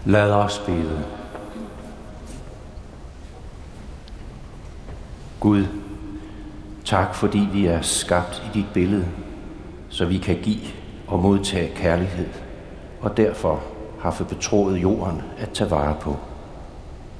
Lad os bede. Gud, tak fordi vi er skabt i dit billede, så vi kan give og modtage kærlighed, og derfor har fået betroet jorden at tage vare på.